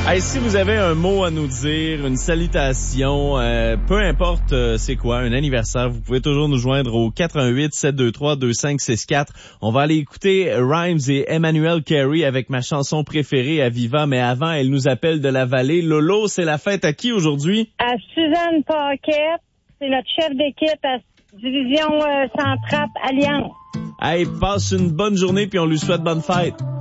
Hey, si vous avez un mot à nous dire, une salutation, peu importe c'est quoi, un anniversaire, vous pouvez toujours nous joindre au 418-723-2564. On va aller écouter Rhymes et Emmanuel Carey avec ma chanson préférée à Viva, mais avant, elle nous appelle de la vallée. Lolo, c'est la fête à qui aujourd'hui? À Suzanne Paquette, c'est notre chef d'équipe à Division Centrape Alliance. Hey, passe une bonne journée puis on lui souhaite bonne fête.